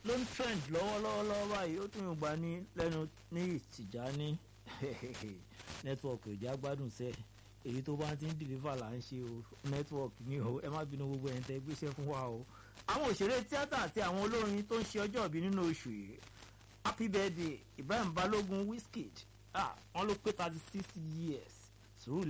ló ń trend lọ́wọ́lọ́wọ́ báyìí ó tún yóò gbà ní lẹ́nu ní ìtìjà ní nẹ́tíwọ̀kì ìjà gbádùn sẹ́ èyí tó bá ti ń dìlífà là ń ṣe o nẹ́tíwọ̀kì ní o ẹ má bínú gbogbo ẹ̀ ń tẹ́ gbéṣẹ́ fún wa o. àwọn òṣèré tíátà àti àwọn olórin tó ń ṣe ọjọ́ ìbí nínú oṣù yìí happy birthday Ibrahim Balogun Wizkid wọ́n ló pé 36 years sùúrù